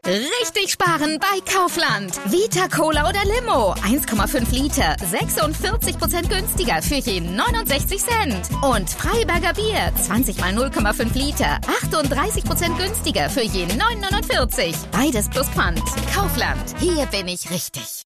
Richtig sparen bei Kaufland. Vita Cola oder Limo, 1,5 Liter, 46% günstiger für je 69 Cent. Und Freiberger Bier, 20 mal 0,5 Liter, 38% günstiger für je 9,49. Beides plus Pfand. Kaufland, hier bin ich richtig.